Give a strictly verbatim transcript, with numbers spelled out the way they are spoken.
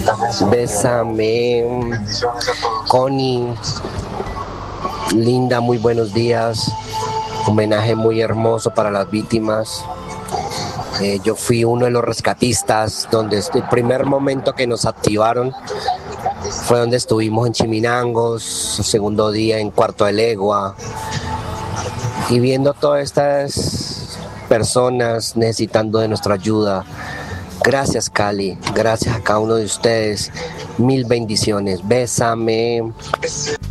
Bésame, Connie, Linda, muy buenos días. Homenaje muy hermoso para las víctimas. Eh, yo fui uno de los rescatistas, donde el primer momento que nos activaron fue donde estuvimos en Chiminangos, segundo día en Cuarto de Legua, y viendo todas estas personas necesitando de nuestra ayuda. Gracias, Cali, gracias a cada uno de ustedes, mil bendiciones. Bésame.